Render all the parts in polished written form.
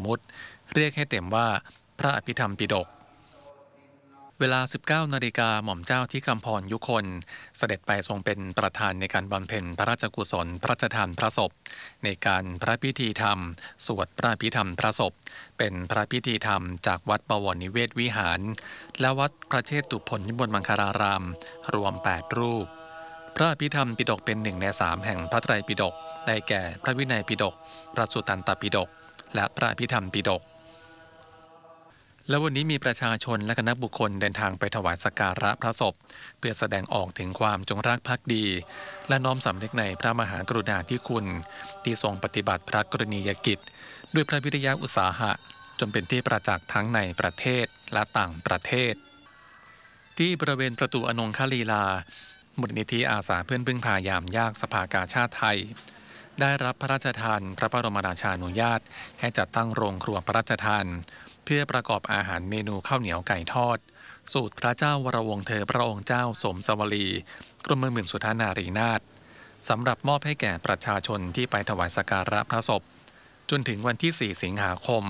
มุติเรียกให้เต็มว่าพระอภิธรรมปิฎกเวลา 19 นาฬิกาหม่อมเจ้าที่คำพรยุคนเสด็จไปทรงเป็นประธานในการบำเพ็ญพระราชกุศลพระราชทานพระศพในการพระพิธีธรรมสวดพระอภิธรรมพระศพเป็นพระพิธีธรรมจากวัดบวรนิเวศวิหารและวัดพระเชตุพนนิมนต์มังคลารามรวม 8 รูปพระอภิธรรมปิฎกเป็น1 ใน 3แห่งพระไตรปิฎกได้แก่พระวินัยปิฎกพระสุตตันตปิฎกและพระอภิธรรมปิฎกและวันนี้มีประชาชนและคณะบุคคลเดินทางไปถวายสักการะพระศพเพื่อแสดงออกถึงความจงรักภักดีและน้อมสำนึกในพระมหากรุณาธิคุณที่ทรงปฏิบัติพระกรณียกิจด้วยพระวิริยะอุตสาหะจนเป็นที่ประจักษ์ทั้งในประเทศและต่างประเทศที่บริเวณประตูอนงคลีลามูลนิธิอาสาเพื่อนพึ่งพายามยากสภากาชาดไทยได้รับพระราชทานพระบรมราชานุญาตให้จัดตั้งโรงครัวพระราชทานเพื่อประกอบอาหารเมนูข้าวเหนียวไก่ทอดสูตรพระเจ้าวรวงศ์เธอพระองค์เจ้าสมสวลีกรมหมื่นสุธานารีนาถสำหรับมอบให้แก่ประชาชนที่ไปถวายสักการะพระศพจนถึงวันที่ 4 สิงหาคม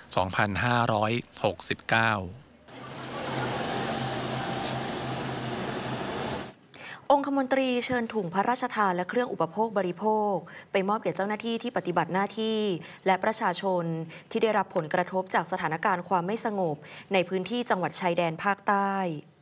2569 องคมนตรีเชิญถุงพระราชทานและเครื่องอุปโภคบริโภคไปมอบแก่เจ้าหน้าที่ที่ปฏิบัติหน้าที่และประชาชนที่ได้รับผลกระทบจากสถานการณ์ความไม่สงบในพื้นที่จังหวัดชายแดนภาคใต้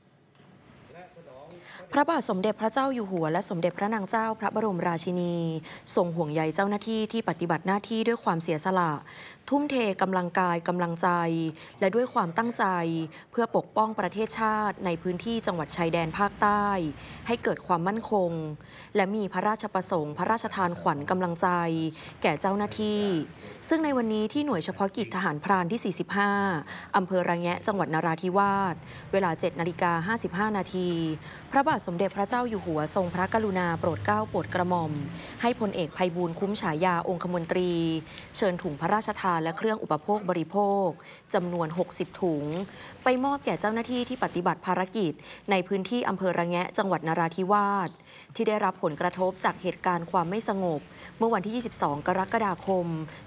พระบาทสมเด็จพระเจ้าอยู่หัวและสมเด็จพระนางเจ้าพระบรมราชินีทรงห่วงใยเจ้าหน้าที่ที่ปฏิบัติหน้าที่ด้วยความเสียสละทุ่มเทกำลังกายกำลังใจและด้วยความตั้งใจเพื่อปกป้องประเทศชาติในพื้นที่จังหวัดชายแดนภาคใต้ให้เกิดความมั่นคงและมีพระราชประสงค์พระราชทานขวัญกำลังใจแก่เจ้าหน้าที่ซึ่งในวันนี้ที่หน่วยเฉพาะกิจทหารพรานที่ 45 อำเภอระแงะจังหวัดนราธิวาสเวลา 7:55 นาทีพระบาทสมเด็จพระเจ้าอยู่หัวทรงพระกรุณาโปรดเกล้าโปรดกระหม่อมให้พลเอกไพบูลย์คุ้มฉายาองคมนตรีเชิญถุงพระราชทานและเครื่องอุปโภคบริโภคจำนวน 60 ถุงไปมอบแก่เจ้าหน้าที่ที่ปฏิบัติภารกิจในพื้นที่อำเภอระแงะจังหวัดนราธิวาสที่ได้รับผลกระทบจากเหตุการณ์ความไม่สงบเมื่อวันที่ 22 กรกฎาคม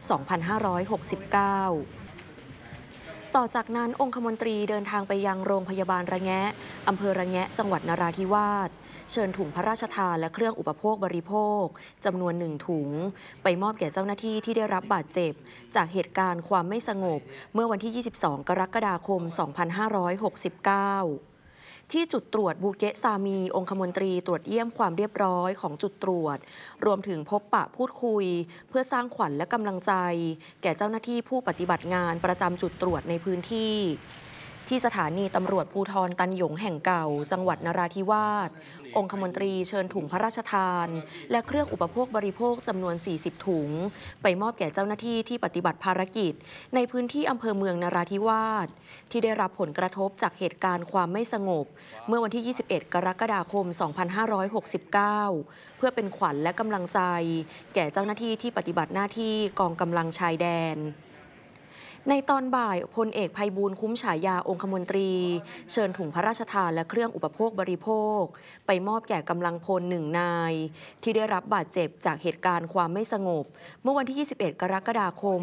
2569 ต่อจากนั้นองคมนตรีเดินทางไปยังโรงพยาบาลระแงะอำเภอระแงะจังหวัดนราธิวาสเชิญถุงพระราชทานและเครื่องอุปโภคบริโภคจำนวน 1 ถุงไปมอบแก่เจ้าหน้าที่ที่ได้รับบาดเจ็บจากเหตุการณ์ความไม่สงบเมื่อวันที่ 22 กรกฎาคม 2569 ที่จุดตรวจบูเกะซามีองคมนตรีตรวจเยี่ยมความเรียบร้อยของจุดตรวจรวมถึงพบปะพูดคุยเพื่อสร้างขวัญและกำลังใจแก่เจ้าหน้าที่ผู้ปฏิบัติงานประจำจุดตรวจในพื้นที่ที่สถานีตำรวจภูธรตันหยงแห่งเก่าจังหวัดนราธิวาสองคมนตรีเชิญถุงพระราชทานและเครื่องอุปโภคบริโภคจำนวน 40 ถุงไปมอบแก่เจ้าหน้าที่ที่ปฏิบัติภารกิจในพื้นที่อำเภอเมืองนราธิวาสที่ได้รับผลกระทบจากเหตุการณ์ความไม่สงบเมื่อวันที่ 21 กรกฎาคม 2569 เพื่อเป็นขวัญและกำลังใจแก่เจ้าหน้าที่ที่ปฏิบัติหน้าที่กองกำลังชายแดนในตอนบ่ายพลเอกไพบูลย์คุ้มฉายาองคมนตรีเชิญถุงพระราชทานและเครื่องอุปโภคบริโภคไปมอบแก่กำลังพล1 นายที่ได้รับบาดเจ็บจากเหตุการณ์ความไม่สงบเมื่อวันที่ 21 กรกฎาคม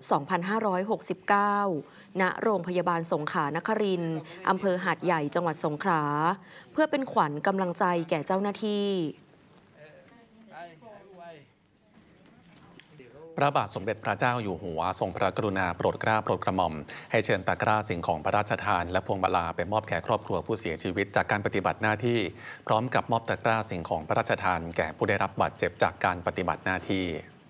2569 ณ โรงพยาบาลสงขลานครินทร์อำเภอหาดใหญ่จังหวัดสงขลาเพื่อเป็นขวัญกำลังใจแก่เจ้าหน้าที่พระบาทสมเด็จพระเจ้าอยู่หัวทรงพระกรุณาโปรดเกล้าโปรดกระหม่อมให้เชิญตะกร้าสิ่งของพระราชทานและพวงมาลาไปมอบแก่ครอบครัวผู้เสียชีวิตจากการปฏิบัติหน้าที่พร้อมกับมอบตะกร้าสิ่งของพระราชทานแก่ผู้ได้รับบาดเจ็บจากการปฏิบัติหน้าที่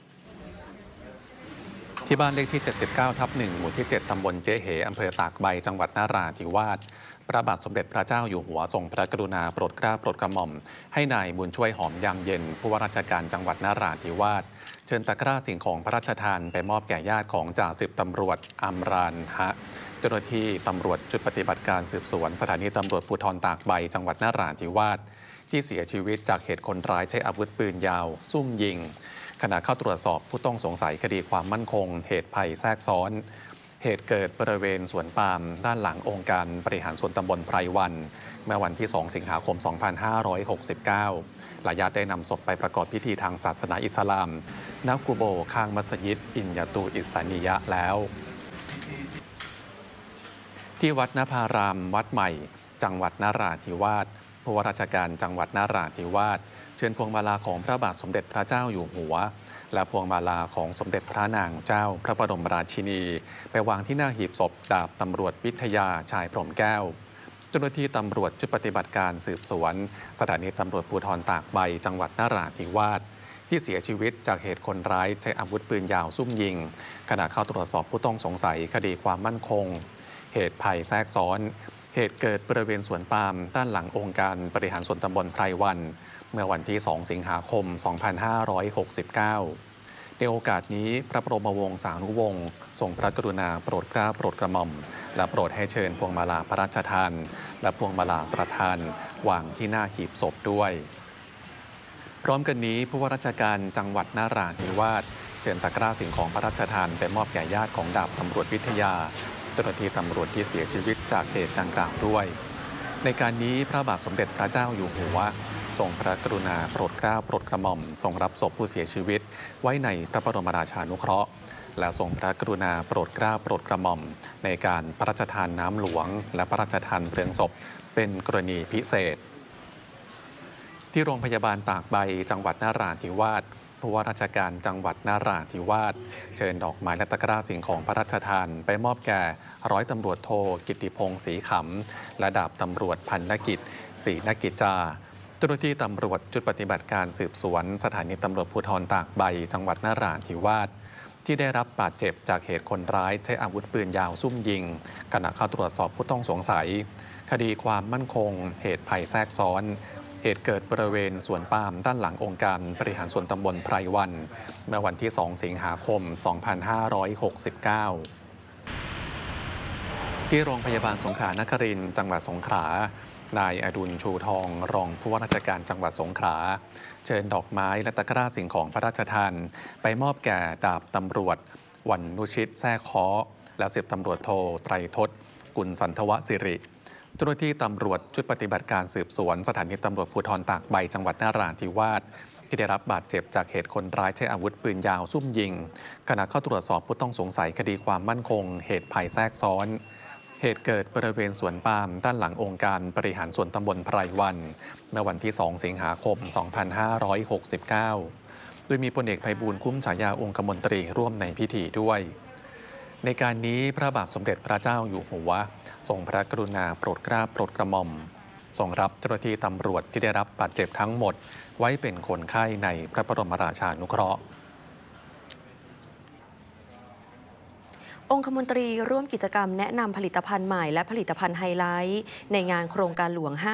ที่บ้านเลขที่ 79/1 หมู่ที่ 7 ตำบลเจ๊เหอำเภอตากใบจังหวัดนราธิวาสพระบาทสมเด็จพระเจ้าอยู่หัวทรงพระกรุณาโปรดเกล้าโปรดกระหม่อมให้นายบุญช่วยหอมยามเย็นผู้ว่าราชการจังหวัดนราธิวาสเชิญตะกร้าสิ่งของพระราชทานไปมอบแก่ญาติของจ่าสิบตำรวจอัมรานฮะเจ้าหน้าที่ตำรวจจุดปฏิบัติการสืบสวนสถานีตำรวจภูธรตากใบจังหวัดนราธิวาสที่เสียชีวิตจากเหตุคนร้ายใช้อาวุธปืนยาวซุ่มยิงขณะเข้าตรวจสอบผู้ต้องสงสัยคดีความมั่นคงเหตุภัยแทรกซ้อนเหตุเกิดบริเวณสวนปาล์มด้านหลังองค์การบริหารส่วนตำบลไพรวันเมื่อวันที่ 2 สิงหาคม 2569 หลายญาติได้นำศพไปประกอบพิธีทางศาสนาอิสลามณกุโบข้างมัสยิดอินยาตูอิสานียะแล้วที่วัดนภารามวัดใหม่จังหวัดนราธิวาสผู้ว่าราชการจังหวัดนราธิวาสเชิญพวงมาลาของพระบาทสมเด็จพระเจ้าอยู่หัวและพวงมาลาของสมเด็จพระนางเจ้าพระบรมราชินีไปวางที่หน้าหีบศพดาบตำรวจวิทยาชายพรหมแก้วเจ้าหน้าที่ตำรวจชุดปฏิบัติการสืบสวนสถานีตำรวจภูธรตากใบจังหวัดนราธิวาสที่เสียชีวิตจากเหตุคนร้ายใช้อาวุธปืนยาวซุ่มยิงขณะเข้าตรวจสอบผู้ต้องสงสัยคดีความมั่นคงเหตุภัยแทรกซ้อนเหตุเกิดบริเวณสวนปาล์มด้านหลังองค์การบริหารส่วนตำบลไพรวันเมื่อวันที่ 2 สิงหาคม 2569 ในโอกาสนี้พระบรมวงศานุวงศ์ทรงพระกรุณาโปรดเกล้าโปรดกระหม่อมและโปรดให้เชิญพวงมาลาพระราชทานและพวงมาลาประธานวางที่หน้าหีบศพด้วยพร้อมกันนี้ผู้ว่าราชการจังหวัดนราธิวาสเชิญตะกร้าสิ่งของพระราชทานไปมอบแก่ญาติของดาบตำรวจวิทยาเจ้าหน้าที่ตำรวจที่เสียชีวิตจากเหตุดังกล่าวด้วยในการนี้พระบาทสมเด็จพระเจ้าอยู่หัวทรงพระกรุณาโปรดเกล้าโปรดกระหม่อมทรงรับศพผู้เสียชีวิตไว้ในพระบรมราชานุเคราะห์และทรงพระกรุณาโปรดเกล้าโปรดกระหม่อมในการพระราชทานน้ำหลวงและพระราชทานเพลิงศพเป็นกรณีพิเศษที่โรงพยาบาลตากใบจังหวัดนราธิวาสผู้ว่าราชการจังหวัดนราธิวาสเชิญดอกไม้และตะกร้าสิ่งของพระราชทานไปมอบแก่ร้อยตำรวจโทกิตติพงศ์ศรีขำและดาบตำรวจพันนกิจศรีนกิจจาเจ้าหน้าที่ตำรวจจุดปฏิบัติการสืบสวนสถานีตำรวจภูธรตากใบจังหวัดนราธิวาสที่ได้รับบาดเจ็บจากเหตุคนร้ายใช้อาวุธปืนยาวซุ่มยิงขณะเข้าตรวจสอบผู้ต้องสงสัยคดีความมั่นคงเหตุภัยแทรกซ้อนเหตุเกิดบริเวณสวนปาล์มด้านหลังองค์การบริหารส่วนตำบลไพรวันเมื่อวันที่ 2 สิงหาคม 2569 ที่โรงพยาบาลสงขลานครินทร์จังหวัดสงขลานายอดุลชูทองรองผู้ว่าราชการจังหวัดสงขลาเชิญดอกไม้และตะกร้าสิ่งของพระราชทานไปมอบแก่ดาบตำรวจวรรณุชิตแท้ค้อและ10 ตำรวจโทไตรทศกุลสันทวสิริเจ้าหน้าที่ตำรวจชุดปฏิบัติการสืบสวนสถานีตำรวจภูธรตากใบจังหวัดนราธิวาสที่ได้รับบาดเจ็บจากเหตุคนร้ายใช้อาวุธปืนยาวซุ่มยิงขณะเข้าตรวจสอบผู้ต้องสงสัยคดีความมั่นคงเหตุภัยแทรกซ้อนเหตุเกิดบริเวณสวนปาล์มด้านหลังองค์การบริหารส่วนตำบลไพรวันเมื่อวันที่ 2 สิงหาคม 2569 โดยมีพลเอกไพบูลย์คุ้มฉายาองคมนตรีร่วมในพิธีด้วยในการนี้พระบาทสมเด็จพระเจ้าอยู่หัวทรงพระกรุณาโปรดเกล้าโปรดกระหม่อมทรงรับเจ้าหน้าที่ตำรวจที่ได้รับบาดเจ็บทั้งหมดไว้เป็นคนไข้ในพระบรมราชานุเคราะห์องคมนตรีร่วมกิจกรรมแนะนำผลิตภัณฑ์ใหม่และผลิตภัณฑ์ไฮไลท์ในงานโครงการหลวง 57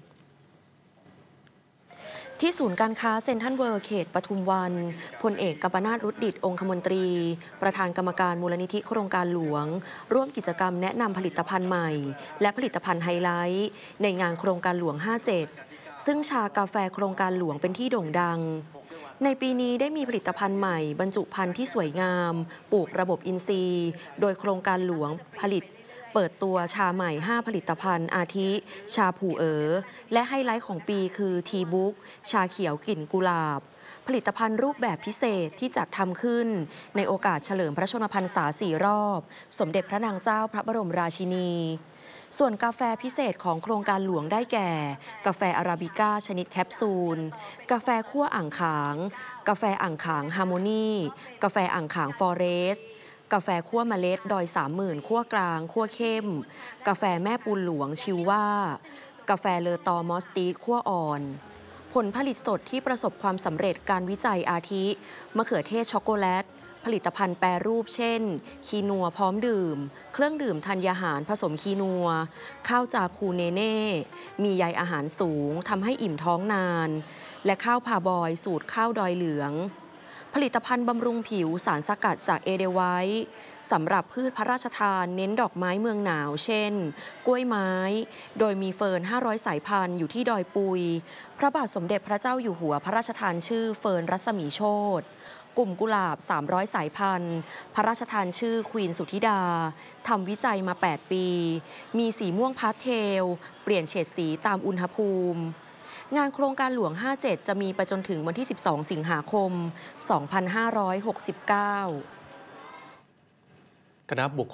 ที่ศูนย์การค้าเซ็นทรัลเวิลด์เขตปทุมวันพลเอกกัมปนาท รุดดิษฐ์องคมนตรีประธานกรรมการมูลนิธิโครงการหลวงร่วมกิจกรรมแนะนำผลิตภัณฑ์ใหม่และผลิตภัณฑ์ไฮไลท์ในงานโครงการหลวง 57 ซึ่งชากาแฟโครงการหลวงเป็นที่โด่งดังในปีนี้ได้มีผลิตภัณฑ์ใหม่บรรจุภัณฑ์ที่สวยงามปลูกระบบอินทรีย์โดยโครงการหลวงผลิตเปิดตัวชาใหม่ 5 ผลิตภัณฑ์อาทิชาผู่และไฮไลท์ของปีคือทีบุ๊กชาเขียวกลิ่นกุหลาบผลิตภัณฑ์รูปแบบพิเศษที่จัดทำขึ้นในโอกาสเฉลิมพระชนมพรรษา 4 รอบสมเด็จพระนางเจ้าพระบรมราชินีส่วนกาแฟพิเศษของโครงการหลวงได้แก่กาแฟอาราบิก้าชนิดแคปซูลกาแฟคั่วอ่างขางกาแฟอ่างขางฮาร์โมนีกาแฟอ่างขางฟอเรสต์กาแฟคั่วเมล็ดดอย 30,000 คั่วกลางคั่วเข้มกาแฟแม่ปูนหลวงชิวว่ากาแฟเลอตอมอสตีคั่วอ่อนผลผลิตสดที่ประสบความสำเร็จการวิจัยอาทิมะเขือเทศช็อกโกแลตผลิตภัณฑ์แปรรูปเช่นคีนัวพร้อมดื่มเครื่องดื่มธัญญาหารผสมคีนัวข้าวจาคูเนเน่มีใยอาหารสูงทำให้อิ่มท้องนานและข้าวพาบอยสูตรข้าวดอยเหลืองผลิตภัณฑ์บำรุงผิวสารสกัดจากเอเดไวท์สำหรับพืชพระราชทานเน้นดอกไม้เมืองหนาวเช่นกล้วยไม้โดยมีเฟิร์น 500 สายพันธุ์อยู่ที่ดอยปุยพระบาทสมเด็จพระเจ้าอยู่หัวพระราชทานชื่อเฟิร์นรัศมีโชติกลุ่มกุหลาบ 300 สายพันธุ์พระราชทานชื่อควีนสุธิดาทำวิจัยมา 8 ปีมีสีม่วงพาสเทลเปลี่ยนเฉดสีตามอุณหภูมิงานโครงการหลวง 57 จะมีไปจนถึงวันที่ 12 สิงหาคม 2569 คณะบุค